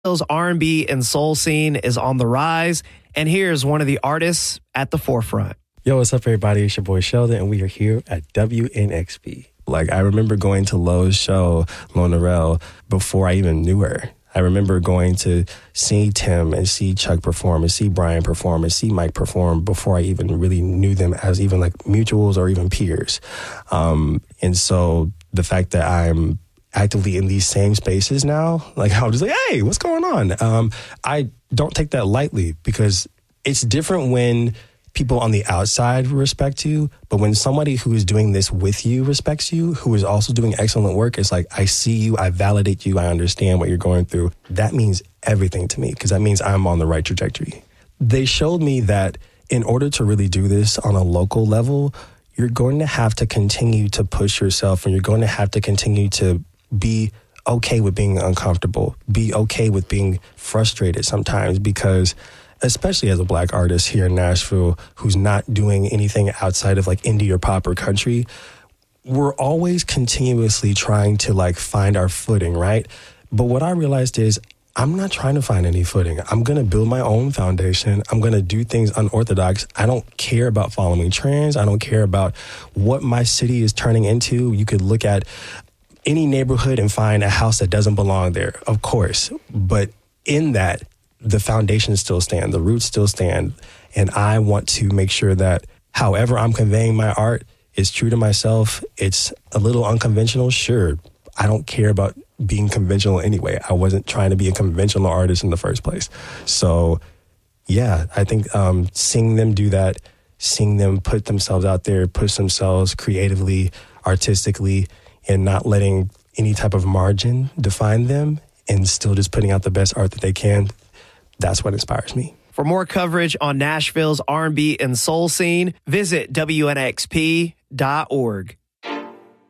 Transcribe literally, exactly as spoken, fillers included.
Nashville's R and B and soul scene is on the rise, and here's one of the artists at the forefront. Yo, what's up, everybody? It's your boy Sheldon, and we are here at W N X P. Like, I remember going to Lowe's show, Lona Rel, before I even knew her. I remember going to see Tim and see Chuck perform and see Brian perform and see Mike perform before I even really knew them as even like mutuals or even peers. Um, and so the fact that I'm actively in these same spaces now, like I'm just like, hey, what's going on? Um, I don't take that lightly because it's different when people on the outside respect you, but when somebody who is doing this with you respects you, who is also doing excellent work, it's like, I see you, I validate you, I understand what you're going through. That means everything to me because that means I'm on the right trajectory. They showed me that in order to really do this on a local level, you're going to have to continue to push yourself and you're going to have to continue to be okay with being uncomfortable, be okay with being frustrated sometimes, because especially as a black artist here in Nashville who's not doing anything outside of like indie or pop or country, we're always continuously trying to like find our footing, right? But what I realized is I'm not trying to find any footing. I'm going to build my own foundation. I'm going to do things unorthodox. I don't care about following trends. I don't care about what my city is turning into. You could look at any neighborhood and find a house that doesn't belong there, of course. But in that, the foundations still stand, the roots still stand. And I want to make sure that however I'm conveying my art is true to myself. It's a little unconventional, sure. I don't care about being conventional anyway. I wasn't trying to be a conventional artist in the first place. So, yeah, I think um, seeing them do that, seeing them put themselves out there, push themselves creatively, artistically, and not letting any type of margin define them and still just putting out the best art that they can, that's what inspires me. For more coverage on Nashville's R and B and soul scene, visit W N X P dot org.